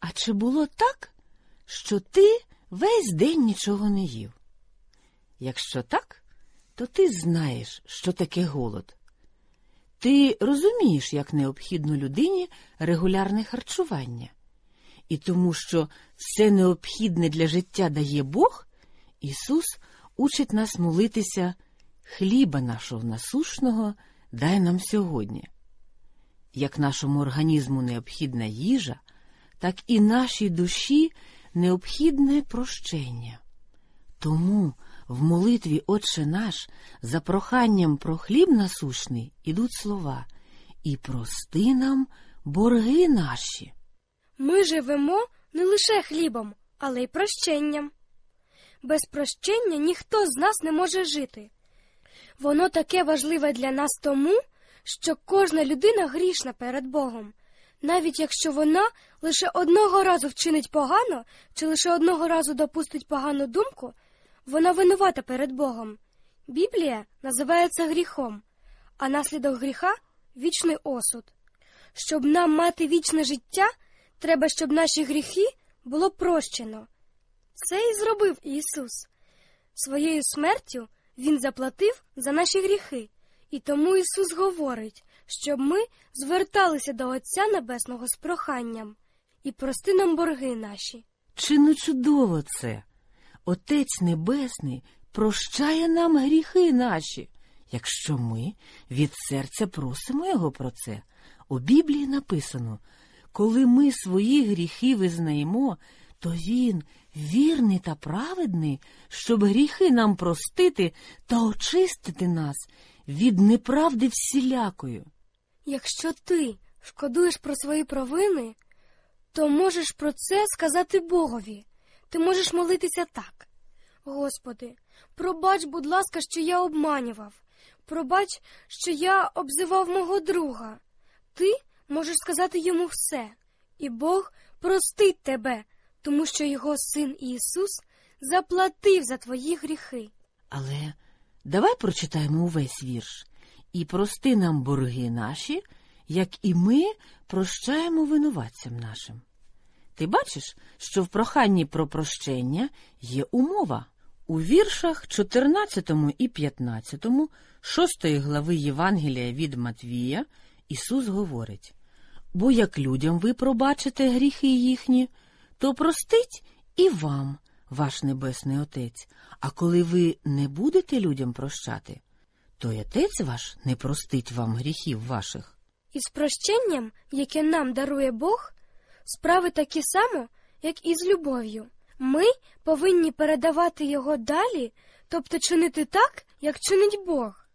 А чи було так, що ти весь день нічого не їв? Якщо так, то ти знаєш, що таке голод. Ти розумієш, як необхідно людині регулярне харчування. І тому, що все необхідне для життя дає Бог, Ісус учить нас молитися: «Хліба нашого насущного дай нам сьогодні». Як нашому організму необхідна їжа, так і нашій душі необхідне прощення. Тому в молитві «Отче наш» за проханням про хліб насущний ідуть слова: «І прости нам борги наші». Ми живемо не лише хлібом, але й прощенням. Без прощення ніхто з нас не може жити. Воно таке важливе для нас тому, що кожна людина грішна перед Богом. Навіть якщо вона лише одного разу вчинить погано, чи лише одного разу допустить погану думку, вона винувата перед Богом. Біблія називає це гріхом, а наслідок гріха – вічний осуд. Щоб нам мати вічне життя, треба, щоб наші гріхи було прощено. Це і зробив Ісус. Своєю смертю Він заплатив за наші гріхи. І тому Ісус говорить, щоб ми зверталися до Отця Небесного з проханням: «І прости нам борги наші». Чи не чудово це? Отець Небесний прощає нам гріхи наші, якщо ми від серця просимо Його про це. У Біблії написано: коли ми свої гріхи визнаємо, то Він вірний та праведний, щоб гріхи нам простити та очистити нас від неправди всілякої. Якщо ти шкодуєш про свої провини, то можеш про це сказати Богові. Ти можеш молитися так: «Господи, пробач, будь ласка, що я обманював. Пробач, що я обзивав мого друга». Ти можеш сказати йому все, і Бог простить тебе, тому що його Син Ісус заплатив за твої гріхи. Але давай прочитаємо увесь вірш. «І прости нам борги наші, як і ми прощаємо винуватцям нашим». Ти бачиш, що в проханні про прощення є умова. У віршах 14 і 15 6 глави Євангелія від Матвія Ісус говорить: «Бо як людям ви пробачите гріхи їхні, то простить і вам ваш Небесний Отець. А коли ви не будете людям прощати, то й Отець ваш не простить вам гріхів ваших». І з прощенням, яке нам дарує Бог, справи такі само, як і з любов'ю. Ми повинні передавати його далі, тобто чинити так, як чинить Бог.